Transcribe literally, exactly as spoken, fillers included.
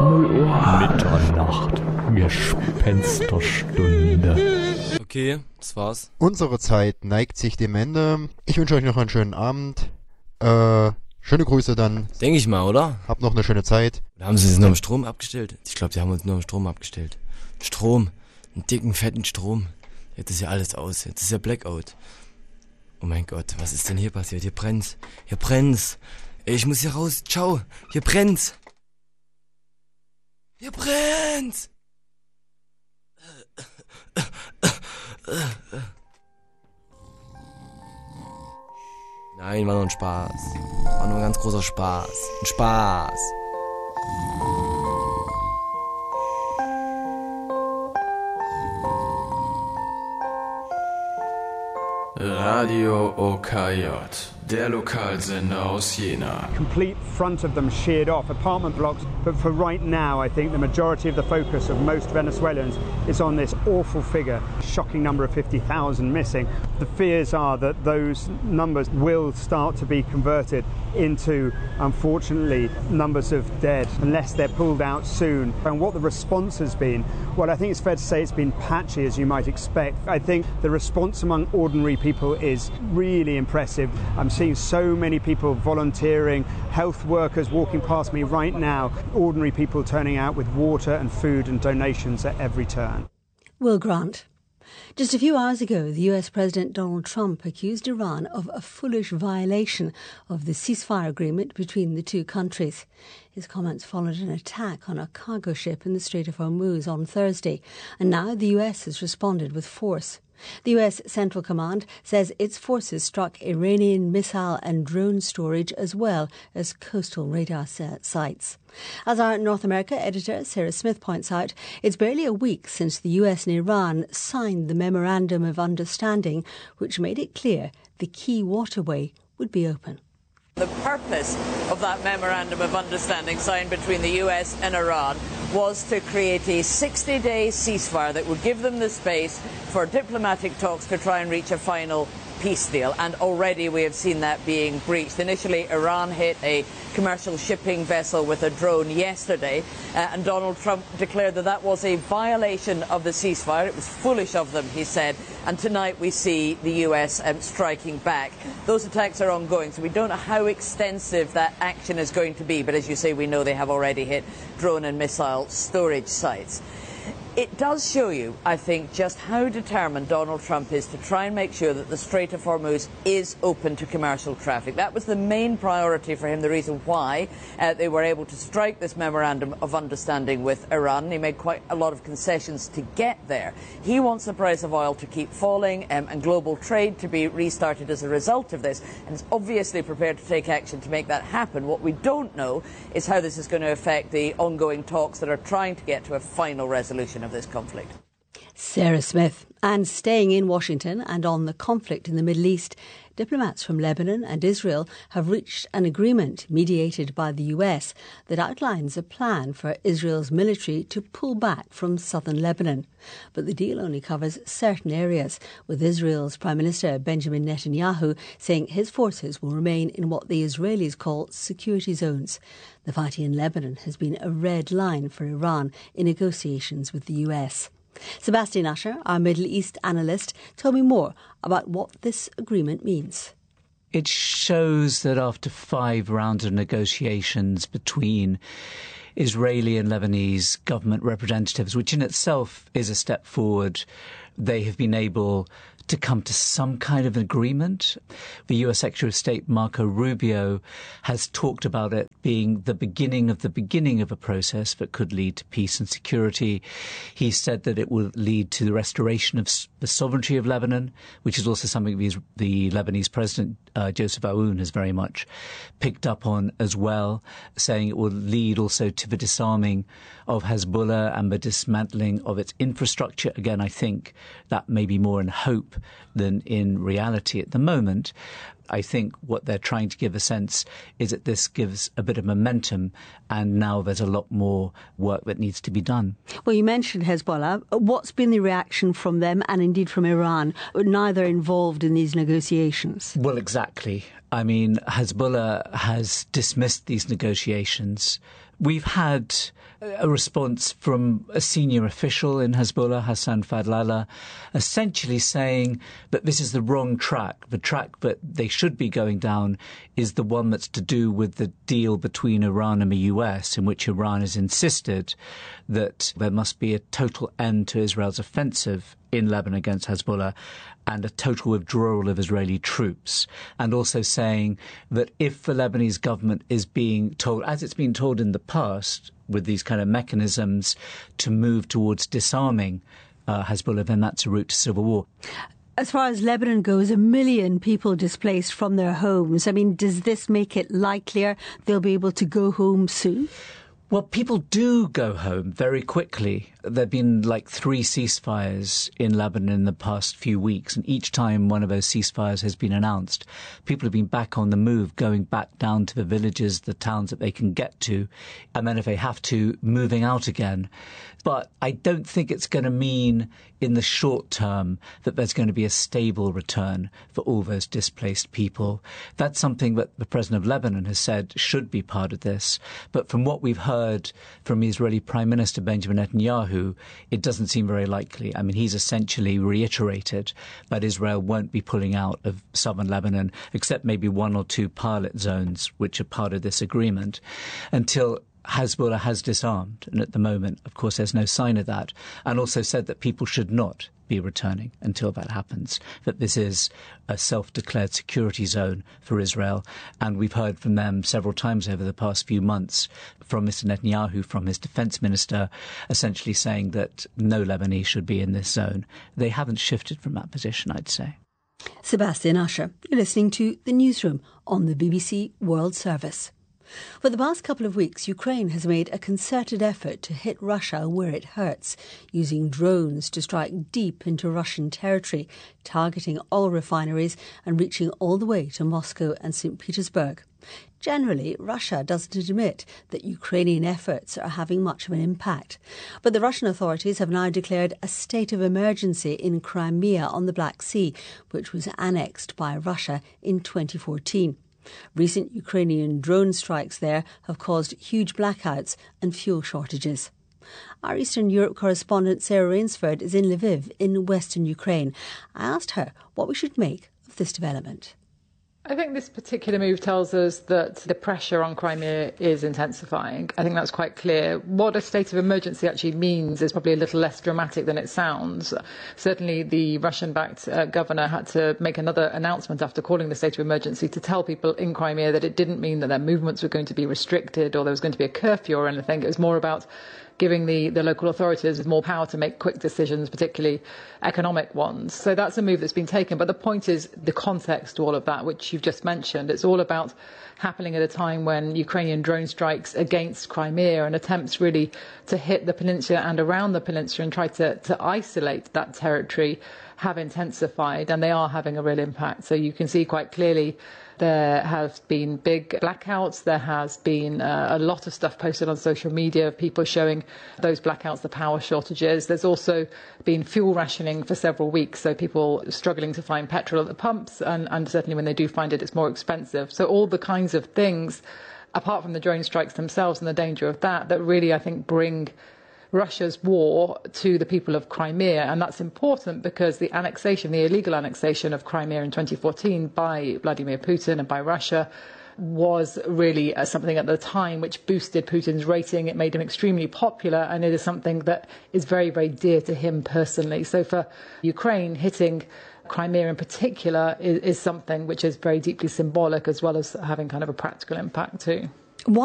null Uhr Mitternacht, Gespensterstunde. Okay, das war's. Unsere Zeit neigt sich dem Ende. Ich wünsche euch noch einen schönen Abend. Äh, schöne Grüße dann. Denke ich mal, oder? Habt noch eine schöne Zeit. Oder haben sie sich nur im Strom abgestellt? Ich glaube, die haben uns nur im Strom abgestellt. Strom. Einen dicken, fetten Strom. Jetzt ist ja alles aus. Jetzt ist ja Blackout. Oh mein Gott, was ist denn hier passiert? Hier brennt's. Hier brennt's. Ey, ich muss hier raus. Ciao. Hier brennt's. Hier brennt's. Nein, war nur ein Spaß. War nur ein ganz großer Spaß. Ein Spaß. Radio O K J, der Lokalsender aus Jena. Complete front of them sheared off, apartment blocks, but for right now I think the majority of the focus of most Venezuelans is on this awful figure, shocking number of fifty thousand missing. The fears are that those numbers will start to be converted into, unfortunately, numbers of dead unless they're pulled out soon. And what the response has been, well, I think it's fair to say it's been patchy, as you might expect. I think the response among ordinary people is really impressive. I'm seeing so many people volunteering, health workers walking past me right now, ordinary people turning out with water and food and donations at every turn. Will Grant. Just a few hours ago, the U S President Donald Trump accused Iran of a foolish violation of the ceasefire agreement between the two countries. His comments followed an attack on a cargo ship in the Strait of Hormuz on Thursday, and now the U S has responded with force. The U S Central Command says its forces struck Iranian missile and drone storage as well as coastal radar sites. As our North America editor Sarah Smith points out, it's barely a week since the U S and Iran signed the Memorandum of Understanding, which made it clear the key waterway would be open. The purpose of that Memorandum of Understanding signed between the U S and Iran was to create a sixty-day ceasefire that would give them the space for diplomatic talks to try and reach a final peace deal. And already we have seen that being breached. Initially, Iran hit a commercial shipping vessel with a drone yesterday, uh, and Donald Trump declared that that was a violation of the ceasefire. It was foolish of them, he said, and tonight we see the U S um, striking back. Those attacks are ongoing, so we don't know how extensive that action is going to be, but as you say, we know they have already hit drone and missile storage sites. It does show you, I think, just how determined Donald Trump is to try and make sure that the Strait of Hormuz is open to commercial traffic. That was the main priority for him, the reason why uh, they were able to strike this Memorandum of Understanding with Iran. He made quite a lot of concessions to get there. He wants the price of oil to keep falling um, and global trade to be restarted as a result of this, and is obviously prepared to take action to make that happen. What we don't know is how this is going to affect the ongoing talks that are trying to get to a final resolution of this conflict. Sarah Smith. And staying in Washington and on the conflict in the Middle East, diplomats from Lebanon and Israel have reached an agreement mediated by the U S that outlines a plan for Israel's military to pull back from southern Lebanon. But the deal only covers certain areas, with Israel's Prime Minister Benjamin Netanyahu saying his forces will remain in what the Israelis call security zones. The fighting in Lebanon has been a red line for Iran in negotiations with the U S. Sebastian Usher, our Middle East analyst, told me more about what this agreement means. It shows that after five rounds of negotiations between Israeli and Lebanese government representatives, which in itself is a step forward, they have been able to come to some kind of agreement. The U S Secretary of State Marco Rubio has talked about it being the beginning of the beginning of a process that could lead to peace and security. He said that it will lead to the restoration of the sovereignty of Lebanon, which is also something the Lebanese President uh, Joseph Aoun has very much picked up on as well, saying it will lead also to the disarming of Hezbollah and the dismantling of its infrastructure. Again, I think that may be more in hope than in reality at the moment. I think what they're trying to give a sense is that this gives a bit of momentum, and now there's a lot more work that needs to be done. Well, you mentioned Hezbollah. What's been the reaction from them and indeed from Iran, neither involved in these negotiations? Well, exactly. I mean, Hezbollah has dismissed these negotiations. We've had a response from a senior official in Hezbollah, Hassan Fadlallah, essentially saying that this is the wrong track. The track that they should be going down is the one that's to do with the deal between Iran and the U S, in which Iran has insisted that there must be a total end to Israel's offensive in Lebanon against Hezbollah and a total withdrawal of Israeli troops, and also saying that if the Lebanese government is being told, as it's been told in the past, with these kind of mechanisms to move towards disarming uh, Hezbollah, then that's a route to civil war. As far as Lebanon goes, a million people displaced from their homes. I mean, does this make it likelier they'll be able to go home soon? Well, people do go home very quickly. There have been like three ceasefires in Lebanon in the past few weeks, and each time one of those ceasefires has been announced, people have been back on the move, going back down to the villages, the towns that they can get to, and then if they have to, moving out again. But I don't think it's going to mean in the short term that there's going to be a stable return for all those displaced people. That's something that the President of Lebanon has said should be part of this. But from what we've heard from Israeli Prime Minister Benjamin Netanyahu, it doesn't seem very likely. I mean, he's essentially reiterated that Israel won't be pulling out of southern Lebanon, except maybe one or two pilot zones, which are part of this agreement, until Hezbollah has disarmed, and at the moment, of course, there's no sign of that, and also said that people should not be returning until that happens, that this is a self-declared security zone for Israel. And we've heard from them several times over the past few months, from Mister Netanyahu, from his defence minister, essentially saying that no Lebanese should be in this zone. They haven't shifted from that position, I'd say. Sebastian Usher, you're listening to The Newsroom on the B B C World Service. For the past couple of weeks, Ukraine has made a concerted effort to hit Russia where it hurts, using drones to strike deep into Russian territory, targeting oil refineries and reaching all the way to Moscow and Saint Petersburg. Generally, Russia doesn't admit that Ukrainian efforts are having much of an impact. But the Russian authorities have now declared a state of emergency in Crimea on the Black Sea, which was annexed by Russia in twenty fourteen. Recent Ukrainian drone strikes there have caused huge blackouts and fuel shortages. Our Eastern Europe correspondent Sarah Rainsford is in Lviv in western Ukraine. I asked her what we should make of this development. I think this particular move tells us that the pressure on Crimea is intensifying. I think that's quite clear. What a state of emergency actually means is probably a little less dramatic than it sounds. Certainly the Russian-backed uh, governor had to make another announcement after calling the state of emergency to tell people in Crimea that it didn't mean that their movements were going to be restricted or there was going to be a curfew or anything. It was more about giving the, the local authorities more power to make quick decisions, particularly economic ones. So that's a move that's been taken. But the point is the context to all of that, which you've just mentioned. It's all about happening at a time when Ukrainian drone strikes against Crimea and attempts really to hit the peninsula and around the peninsula and try to, to isolate that territory have intensified, and they are having a real impact. So you can see quite clearly there have been big blackouts. There has been uh, a lot of stuff posted on social media of people showing those blackouts, the power shortages. There's also been fuel rationing for several weeks, so people struggling to find petrol at the pumps, and, and certainly when they do find it, it's more expensive. So all the kinds of things, apart from the drone strikes themselves and the danger of that, that really, I think, bring Russia's war to the people of Crimea. And that's important because the annexation, the illegal annexation of Crimea in twenty fourteen by Vladimir Putin and by Russia was really uh, something at the time which boosted Putin's rating. It made him extremely popular, and it is something that is very, very dear to him personally. So for Ukraine, hitting Crimea in particular is, is something which is very deeply symbolic as well as having kind of a practical impact too.